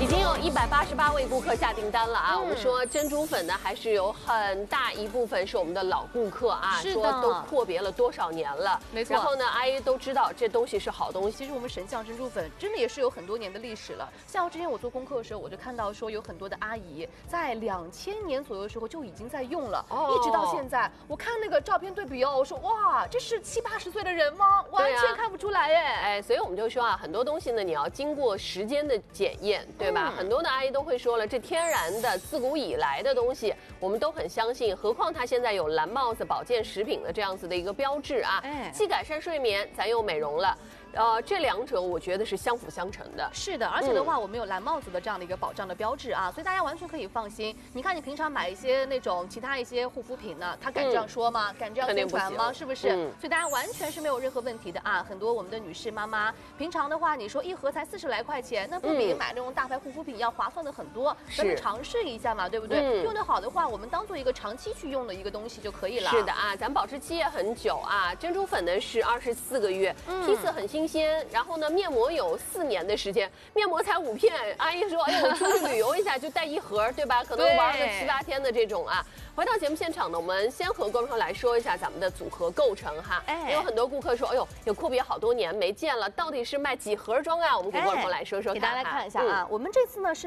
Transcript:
已经有188位顾客下订单了啊！我们说珍珠粉呢，还是有很大一部分是我们的老顾客啊，说都阔别了多少年了。 没错。 然后呢，阿姨都知道这东西是好东西。 其实我们神象珍珠粉真的也是有很多年的历史了。像之前我做功课的时候，我就看到说有很多的阿姨在2000年左右的时候就已经在用了，一直到现在。我看那个照片对比哦，我说哇，这是70、80岁的人吗？完全看不出来耶！ 哎，所以我们就说啊，很多东西呢，你要经过时间的检验，对吧？很多的阿姨都会说了，这天然的、自古以来的东西，我们都很相信。何况它现在有蓝帽子保健食品的这样子的一个标志啊，既改善睡眠，咱又美容了。这两者我觉得是相辅相成的。 是的，而且的话，我们有蓝帽子的这样的一个保障的标志啊，所以大家完全可以放心。你看，你平常买一些那种其他一些护肤品呢，他敢这样说吗？敢这样宣传吗？是不是？所以大家完全是没有任何问题的啊。很多我们的女士妈妈，平常的话，你说一盒才40来块钱，那不比买那种大牌护肤品要划算的很多。咱们尝试一下嘛，对不对？用得好的话，我们当做一个长期去用的一个东西就可以了。 是的啊，咱保质期也很久啊。珍珠粉呢是24个月，批次很新鲜，然后呢。面膜有4年的时间，面膜才5片。阿姨说：“哎，我出去旅游一下就带1盒，对吧？可能玩个7、8天的这种啊。”回到节目现场呢，我们先和观众朋友来说一下咱们的组合构成哈。有很多顾客说：“哎呦，有阔别好多年没见了，到底是卖几盒装啊？”我们给观众朋友来说说看， 给大家来看一下啊。我们这次呢是